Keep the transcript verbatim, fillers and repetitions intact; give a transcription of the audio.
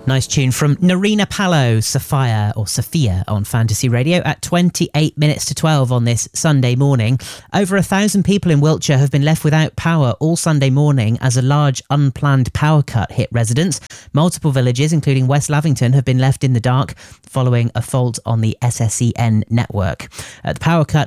Nice tune from Narina Palo, Sophia or Sophia on Fantasy Radio at twenty-eight minutes to twelve on this Sunday morning. Over a thousand people in Wiltshire have been left without power all Sunday morning as a large unplanned power cut hit residents. Multiple villages, including West Lavington, have been left in the dark following a fault on the S S E N network. Uh, the power cut